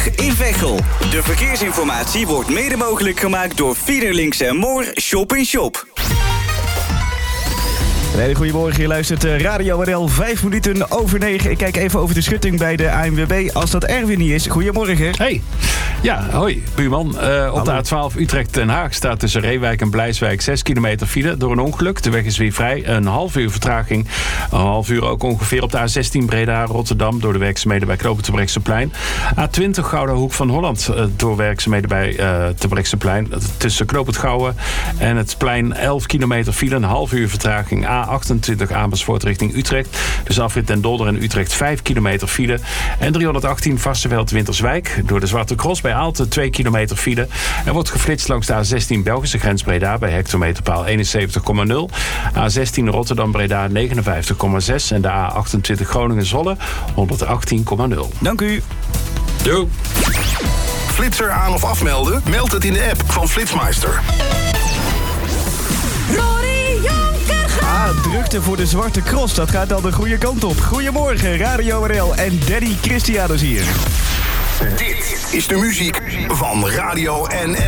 A20 in Veghel. De verkeersinformatie wordt mede mogelijk gemaakt door Fiederlinks & Moor Shop in Shop. Een hele goedemorgen, je luistert Radio RL 9:05. Ik kijk even over de schutting bij de ANWB. Als dat Erwin niet is, goedemorgen. Hey, ja, hoi, buurman. Op de A12 Utrecht-Den Haag staat tussen Reewijk en Blijswijk 6 kilometer file door een ongeluk. De weg is weer vrij, een half uur vertraging. Een half uur ook ongeveer op de A16 Breda-Rotterdam door de werkzaamheden bij Knoop het Terbrechtseplein. A20 Gouden Hoek van Holland door werkzaamheden bij Terbrechtseplein. Tussen Knoop het Gouwen en het plein 11 kilometer file, een half uur vertraging. A28 Amersfoort richting Utrecht. Dus afrit Den Dolder en Utrecht 5 kilometer file. En 318 Varsseveld-Winterswijk. Door de Zwarte Cross bij Aalten 2 kilometer file. Er wordt geflitst langs de A16 Belgische grens Breda bij hectometerpaal 71,0. A16 Rotterdam-Breda 59,6. En de A28 Groningen-Zwolle 118,0. Dank u. Doei. Flitser aan of afmelden? Meld het in de app van Flitsmeister. Drukte voor de Zwarte Cross, dat gaat al de goede kant op. Goedemorgen, Radio RL en Daddy Christianus hier. Dit is de muziek van Radio NL.